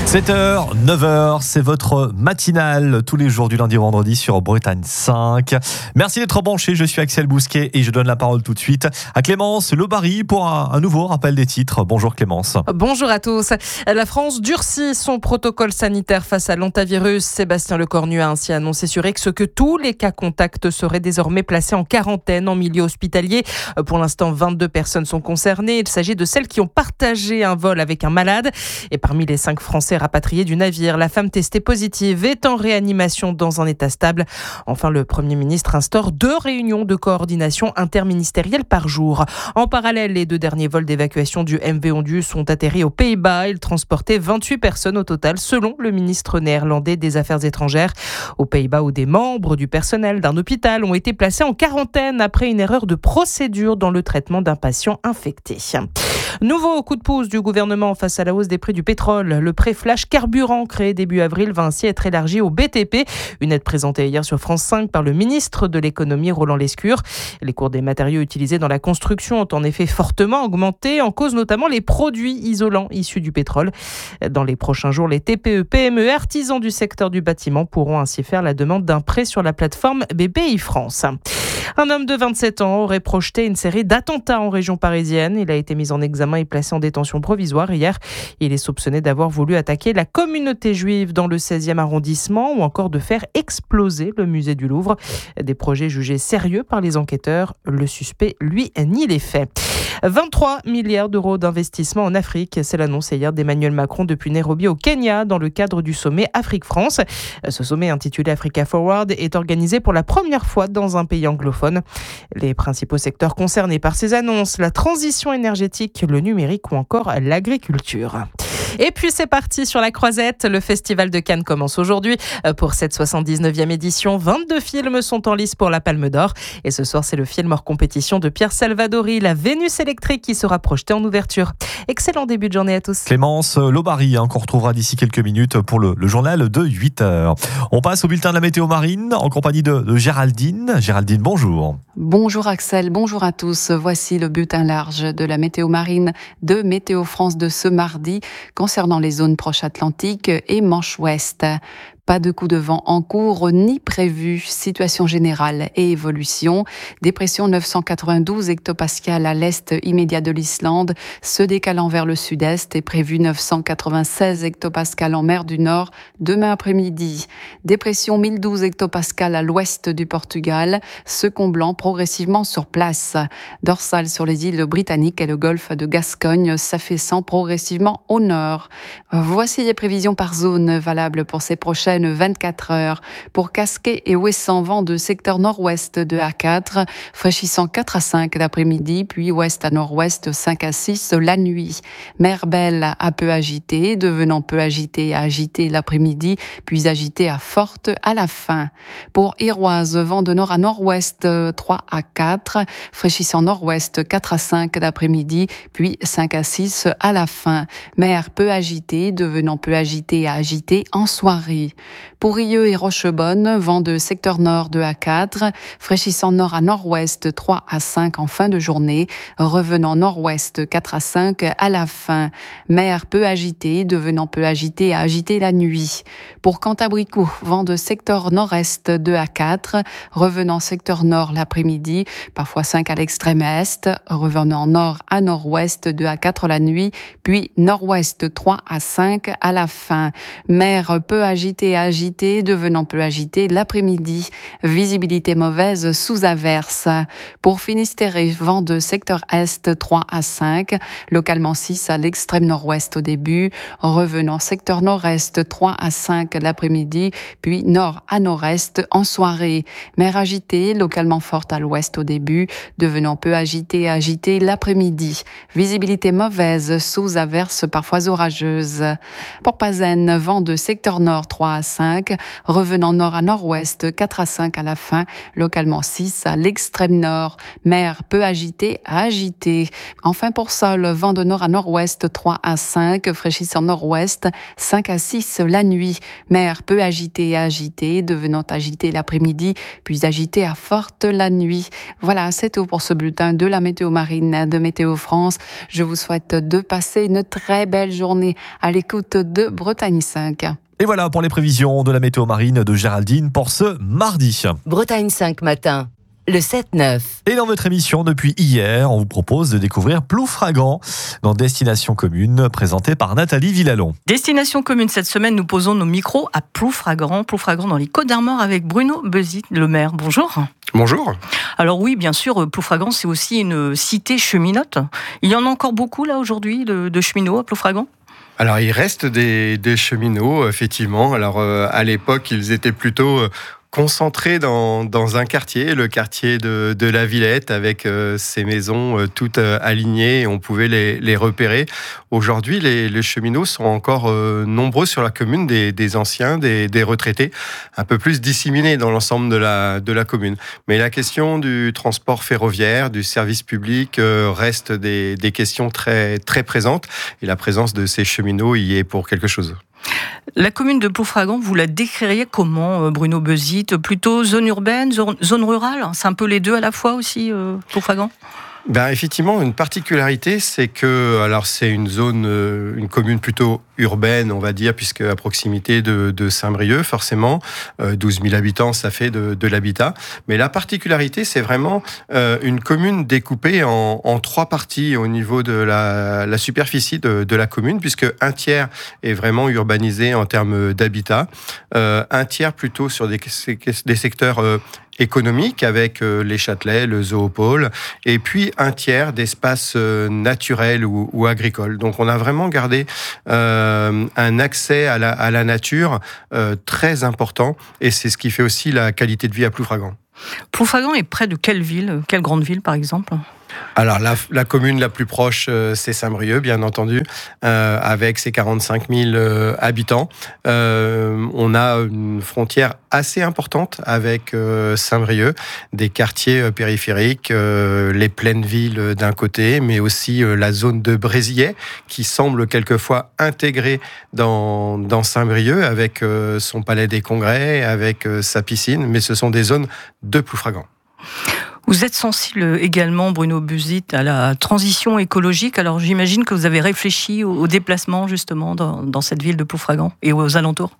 7h, 9h, c'est votre matinale tous les jours du lundi au vendredi sur Bretagne 5. Merci d'être branchés, je suis Axel Bousquet et je donne la parole tout de suite à Clémence Lobary pour un nouveau rappel des titres. Bonjour Clémence. Bonjour à tous. La France durcit son protocole sanitaire face à l'hantavirus. Sébastien Lecornu a ainsi annoncé sur X que tous les cas contacts seraient désormais placés en quarantaine en milieu hospitalier. Pour l'instant, 22 personnes sont concernées. Il s'agit de celles qui ont partagé un vol avec un malade. Et parmi les 5 Français rapatriés du navire, la femme testée positive est en réanimation dans un état stable. Enfin, le Premier ministre instaure 2 réunions de coordination interministérielle par jour. En parallèle, les 2 derniers vols d'évacuation du MV Ondu sont atterris aux Pays-Bas. Ils transportaient 28 personnes au total, selon le ministre néerlandais des Affaires étrangères. Aux Pays-Bas, où des membres du personnel d'un hôpital ont été placés en quarantaine après une erreur de procédure dans le traitement d'un patient infecté. Nouveau coup de pouce du gouvernement face à la hausse des prix du pétrole. Le prêt flash carburant créé début avril va ainsi être élargi au BTP. Une aide présentée hier sur France 5 par le ministre de l'économie Roland Lescure. Les cours des matériaux utilisés dans la construction ont en effet fortement augmenté, en cause notamment les produits isolants issus du pétrole. Dans les prochains jours, les TPE, PME et artisans du secteur du bâtiment pourront ainsi faire la demande d'un prêt sur la plateforme BPI France. Un homme de 27 ans aurait projeté une série d'attentats en région parisienne. Il a été mis en examen et placé en détention provisoire hier. Il est soupçonné d'avoir voulu attaquer la communauté juive dans le 16e arrondissement ou encore de faire exploser le musée du Louvre. Des projets jugés sérieux par les enquêteurs. Le suspect, lui, nie les faits. 23 milliards d'euros d'investissement en Afrique. C'est l'annonce hier d'Emmanuel Macron depuis Nairobi au Kenya dans le cadre du sommet Afrique-France. Ce sommet intitulé Africa Forward est organisé pour la première fois dans un pays anglophone. Les principaux secteurs concernés par ces annonces, la transition énergétique, le numérique ou encore l'agriculture. Et puis c'est parti sur la croisette. Le Festival de Cannes commence aujourd'hui. Pour cette 79e édition, 22 films sont en lice pour la Palme d'Or. Et ce soir, c'est le film hors compétition de Pierre Salvadori, La Vénus électrique, qui sera projeté en ouverture. Excellent début de journée à tous. Clémence Lobary, qu'on retrouvera d'ici quelques minutes pour le journal de 8h. On passe au bulletin de la météo marine en compagnie de Géraldine. Géraldine, bonjour. Bonjour Axel, bonjour à tous. Voici le bulletin large de la météo marine de Météo France de ce mardi concernant les zones proches Atlantique et Manche Ouest. Pas de coup de vent en cours ni prévu. Situation générale et évolution. Dépression 992 hectopascales à l'est immédiat de l'Islande, se décalant vers le sud-est et prévu 996 hectopascales en mer du Nord demain après-midi. Dépression 1012 hectopascales à l'ouest du Portugal, se comblant progressivement sur place. Dorsale sur les îles britanniques et le golfe de Gascogne, s'affaissant progressivement au nord. Voici les prévisions par zone valables pour ces prochaines 24 heures. Pour Casquet et Ouessant, vent de secteur nord-ouest de A4, fraîchissant 4 à 5 l'après-midi, puis ouest à nord-ouest 5 à 6 la nuit. Mer Belle à peu agitée, devenant peu agitée à agitée l'après-midi, puis agitée à forte à la fin. Pour Iroise, vent de nord à nord-ouest 3 à 4, fraîchissant nord-ouest 4 à 5 l'après-midi, puis 5 à 6 à la fin. Mer peu agitée, devenant peu agitée à agitée en soirée. Pour Rieux et Rochebonne, vent de secteur nord 2 à 4, fraîchissant nord à nord-ouest 3 à 5 en fin de journée, revenant nord-ouest 4 à 5 à la fin. Mer peu agitée, devenant peu agitée à agitée la nuit. Pour Cantabrico, vent de secteur nord-est 2 à 4, revenant secteur nord l'après-midi, parfois 5 à l'extrême est, revenant nord à nord-ouest 2 à 4 la nuit, puis nord-ouest 3 à 5 à la fin. Mer peu agitée à agitée, devenant peu agitée l'après-midi. Visibilité mauvaise sous averse. Pour Finistère, vent de secteur est 3 à 5, localement 6 à l'extrême nord-ouest au début, revenant secteur nord-est 3 à 5 l'après-midi, puis nord à nord-est en soirée. Mer agitée, localement forte à l'ouest au début, devenant peu agitée à agitée l'après-midi. Visibilité mauvaise sous averse parfois orageuse. Pour Pazen, vent de secteur nord 3 à 5. Revenant nord à nord-ouest, 4 à 5 à la fin. Localement 6 à l'extrême nord. Mer peu agitée à agitée. Enfin pour sol, vent de nord à nord-ouest, 3 à 5. Fraîchissant nord-ouest, 5 à 6 la nuit. Mer peu agitée à agitée, devenant agitée l'après-midi, puis agitée à forte la nuit. Voilà, c'est tout pour ce bulletin de la météo marine de Météo France. Je vous souhaite de passer une très belle journée à l'écoute de Bretagne 5. Et voilà pour les prévisions de la météo marine de Géraldine pour ce mardi. Bretagne 5 matin, le 7-9. Et dans votre émission, depuis hier, on vous propose de découvrir Ploufragan dans Destination Commune, présenté par Nathalie Villalon. Destination Commune, cette semaine, nous posons nos micros à Ploufragan dans les Côtes-d'Armor avec Bruno Bezit, le maire. Bonjour. Bonjour. Alors oui, bien sûr, Ploufragan, c'est aussi une cité cheminote. Il y en a encore beaucoup là aujourd'hui de cheminots à Ploufragan ? Alors il reste des cheminots, effectivement. Alors à l'époque, ils étaient plutôt concentrés dans un quartier, le quartier de la Villette, avec ces maisons toutes alignées, et on pouvait les repérer. Aujourd'hui, les cheminots sont encore nombreux sur la commune, des anciens, des retraités, un peu plus disséminés dans l'ensemble de la commune. Mais la question du transport ferroviaire, du service public reste des questions très, très présentes, et la présence de ces cheminots y est pour quelque chose. La commune de Ploufragan, vous la décririez comment, Bruno Bezit ? Plutôt zone urbaine, zone rurale ? C'est un peu les deux à la fois aussi, Ploufragan ? Effectivement, une particularité, c'est que, alors c'est une commune plutôt urbaine, on va dire, puisque à proximité de Saint-Brieuc, forcément, 12 000 habitants, ça fait de l'habitat. Mais la particularité, c'est vraiment une commune découpée en trois parties au niveau de la superficie de la commune, puisque un tiers est vraiment urbanisé en termes d'habitat, un tiers plutôt sur des secteurs économique avec les Châtelets, le Zoopôle, et puis un tiers d'espaces naturels ou agricoles. Donc on a vraiment gardé un accès à la nature très important, et c'est ce qui fait aussi la qualité de vie à Ploufragan. Ploufragan est près de quelle ville ? Quelle grande ville par exemple ? Alors la commune la plus proche, c'est Saint-Brieuc, bien entendu, avec ses 45 000 habitants. On a une frontière assez importante avec Saint-Brieuc, des quartiers périphériques, les pleines villes d'un côté, mais aussi la zone de Brésillet, qui semble quelquefois intégrée dans Saint-Brieuc, avec son palais des congrès, avec sa piscine, mais ce sont des zones de Ploufragan. Vous êtes sensible également, Bruno Bezit, à la transition écologique. Alors j'imagine que vous avez réfléchi au déplacement justement dans cette ville de Ploufragan et aux alentours.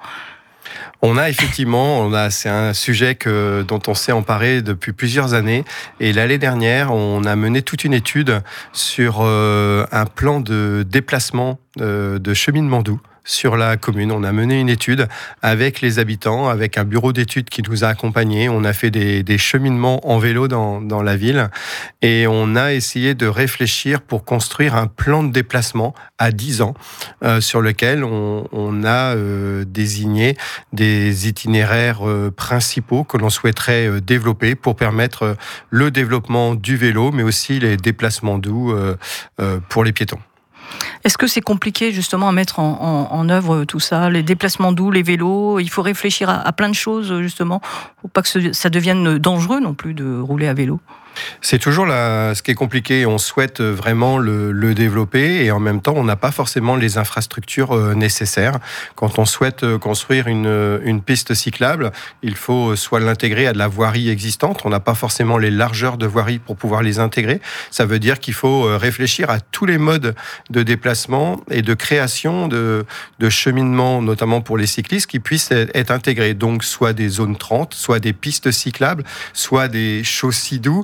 On a effectivement, c'est un sujet dont on s'est emparé depuis plusieurs années. Et l'année dernière, on a mené toute une étude sur un plan de déplacement de cheminement doux sur la commune. On a mené une étude avec les habitants, avec un bureau d'études qui nous a accompagnés. On a fait des cheminements en vélo dans la ville, et on a essayé de réfléchir pour construire un plan de déplacement à 10 ans sur lequel on a désigné des itinéraires principaux que l'on souhaiterait développer pour permettre le développement du vélo, mais aussi les déplacements doux pour les piétons. Est-ce que c'est compliqué justement à mettre en œuvre tout ça, les déplacements doux, les vélos ? Il faut réfléchir à plein de choses justement, pour pas que ça devienne dangereux non plus de rouler à vélo. C'est toujours ce qui est compliqué. On souhaite vraiment le développer, et en même temps, on n'a pas forcément les infrastructures nécessaires. Quand on souhaite construire une piste cyclable, il faut soit l'intégrer à de la voirie existante. On n'a pas forcément les largeurs de voirie pour pouvoir les intégrer. Ça veut dire qu'il faut réfléchir à tous les modes de déplacement et de création de cheminement, notamment pour les cyclistes, qui puissent être intégrés. Donc, soit des zones 30, soit des pistes cyclables, soit des chaussées doux.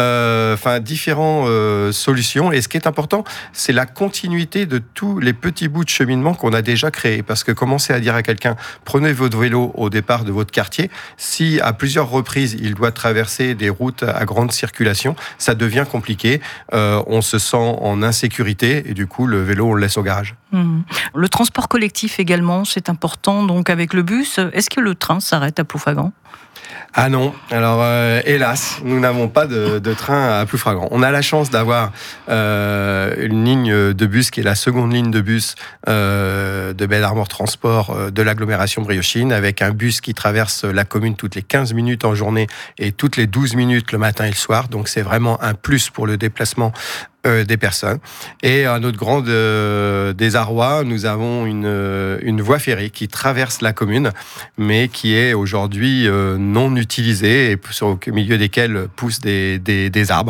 Différentes solutions. Et ce qui est important, c'est la continuité de tous les petits bouts de cheminement qu'on a déjà créés. Parce que commencer à dire à quelqu'un, prenez votre vélo au départ de votre quartier, si à plusieurs reprises il doit traverser des routes à grande circulation, ça devient compliqué. On se sent en insécurité, et du coup, le vélo, on le laisse au garage. Le transport collectif également, c'est important. Donc avec le bus, est-ce que le train s'arrête à Ploufragan ? Ah non, alors hélas, nous n'avons pas de train à Ploufragan. On a la chance d'avoir une ligne de bus qui est la seconde ligne de bus de Bel Armor Transport de l'agglomération briochine, avec un bus qui traverse la commune toutes les 15 minutes en journée et toutes les 12 minutes le matin et le soir. Donc c'est vraiment un plus pour le déplacement des personnes. Et à notre grand désarroi, nous avons une voie ferrée qui traverse la commune, mais qui est aujourd'hui non utilisée et au milieu desquels poussent des arbres.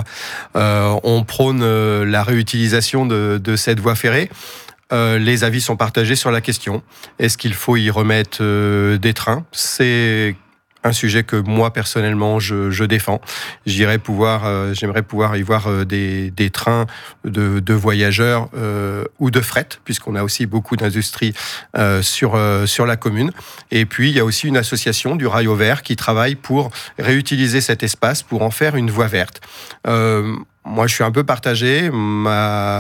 On prône la réutilisation de cette voie ferrée. Les avis sont partagés sur la question. Est-ce qu'il faut y remettre des trains ? C'est un sujet que moi personnellement je défends. J'aimerais pouvoir y voir des trains de voyageurs ou de fret, puisqu'on a aussi beaucoup d'industries sur la commune. Et puis il y a aussi une association du Rail au Vert qui travaille pour réutiliser cet espace pour en faire une voie verte. Moi, je suis un peu partagé. Ma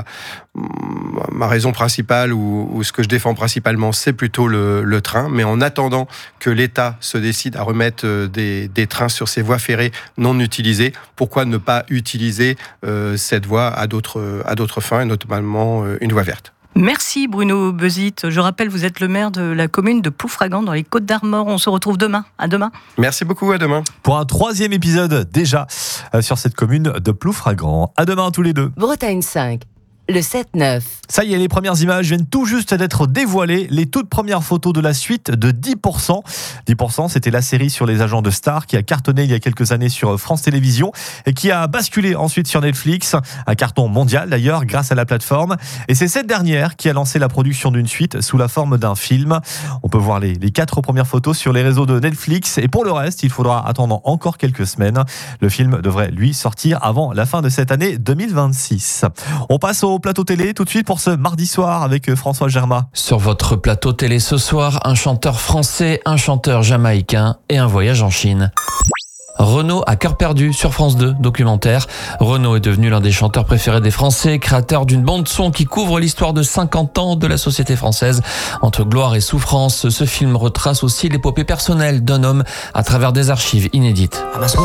raison principale ou ce que je défends principalement, c'est plutôt le train. Mais en attendant que l'État se décide à remettre des trains sur ces voies ferrées non utilisées, pourquoi ne pas utiliser cette voie à d'autres fins, et notamment une voie verte ? Merci Bruno Bezit. Je rappelle, vous êtes le maire de la commune de Ploufragan dans les Côtes-d'Armor. On se retrouve demain. À demain. Merci beaucoup, à demain. Pour un 3e épisode déjà sur cette commune de Ploufragan. À demain tous les deux. Bretagne 5. Le 7-9. Ça y est, les premières images viennent tout juste d'être dévoilées. Les toutes premières photos de la suite de 10%. 10%, c'était la série sur les agents de Star qui a cartonné il y a quelques années sur France Télévisions et qui a basculé ensuite sur Netflix. Un carton mondial d'ailleurs grâce à la plateforme. Et c'est cette dernière qui a lancé la production d'une suite sous la forme d'un film. On peut voir les 4 premières photos sur les réseaux de Netflix. Et pour le reste, il faudra attendre encore quelques semaines. Le film devrait, lui, sortir avant la fin de cette année 2026. On passe au plateau télé tout de suite pour ce mardi soir avec François Germain. Sur votre plateau télé ce soir, un chanteur français, un chanteur jamaïcain et un voyage en Chine. Renaud à cœur perdu sur France 2, documentaire. Renaud est devenu l'un des chanteurs préférés des Français, créateur d'une bande-son qui couvre l'histoire de 50 ans de la société française. Entre gloire et souffrance, ce film retrace aussi l'épopée personnelle d'un homme à travers des archives inédites.